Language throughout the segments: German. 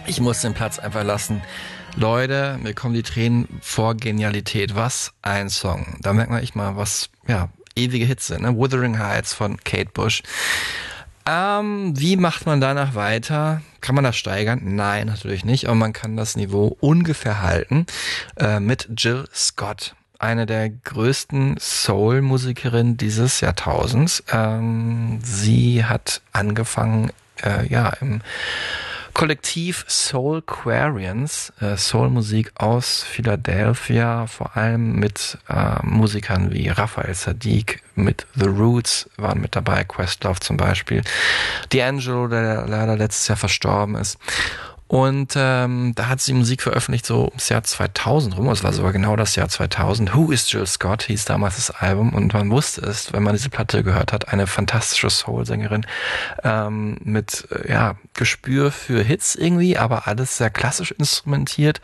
Ich muss den Platz einfach lassen. Leute, mir kommen die Tränen vor Genialität. Was ein Song. Da merkt man echt mal, was, ja, ewige Hits sind. Ne? Wuthering Heights von Kate Bush. Wie macht man danach weiter? Kann man das steigern? Nein, natürlich nicht. Aber man kann das Niveau ungefähr halten mit Jill Scott. Eine der größten Soul-Musikerinnen dieses Jahrtausends. Sie hat angefangen, im Kollektiv Soulquarians, Soulmusik aus Philadelphia, vor allem mit Musikern wie Raphael Saadiq, mit The Roots waren mit dabei, Questlove zum Beispiel, D'Angelo, der leider letztes Jahr verstorben ist. Und da hat sie Musik veröffentlicht so ums Jahr 2000 rum, es war sogar genau das Jahr 2000. Who is Jill Scott hieß damals das Album und man wusste es, wenn man diese Platte gehört hat, eine fantastische Soul-Sängerin mit Gespür für Hits irgendwie, aber alles sehr klassisch instrumentiert,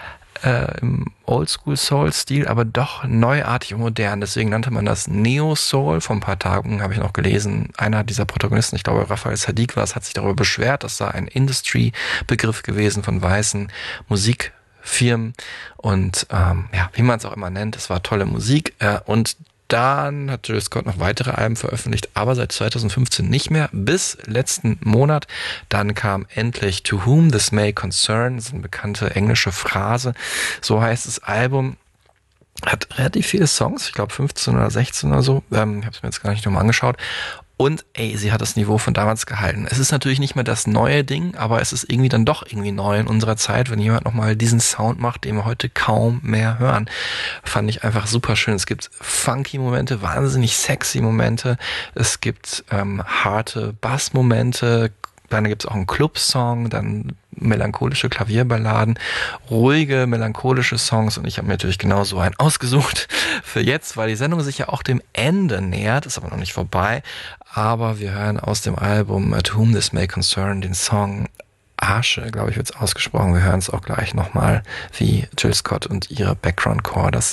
im Oldschool-Soul-Stil, aber doch neuartig und modern. Deswegen nannte man das Neo-Soul. Vor ein paar Tagen habe ich noch gelesen, einer dieser Protagonisten, ich glaube Raphael Saadiq war es, hat sich darüber beschwert, das sei ein Industry-Begriff gewesen von weißen Musikfirmen und wie man es auch immer nennt, es war tolle Musik und dann hat Jill Scott noch weitere Alben veröffentlicht, aber seit 2015 nicht mehr, bis letzten Monat. Dann kam endlich To Whom This May Concern, das ist eine bekannte englische Phrase, so heißt das Album. Hat relativ viele Songs, ich glaube 15 oder 16 oder so, ich habe es mir jetzt gar nicht nochmal angeschaut. Und sie hat das Niveau von damals gehalten. Es ist natürlich nicht mehr das neue Ding, aber es ist irgendwie dann doch irgendwie neu in unserer Zeit, wenn jemand nochmal diesen Sound macht, den wir heute kaum mehr hören. Fand ich einfach super schön. Es gibt funky Momente, wahnsinnig sexy Momente. Es gibt harte Bassmomente. Dann gibt's auch einen Club-Song, dann melancholische Klavierballaden, ruhige, melancholische Songs und ich habe mir natürlich genau so einen ausgesucht für jetzt, weil die Sendung sich ja auch dem Ende nähert, ist aber noch nicht vorbei, aber wir hören aus dem Album To Whom This May Concern den Song Asche, glaube ich, wird's ausgesprochen. Wir hören es auch gleich nochmal, wie Jill Scott und ihre Background-Core das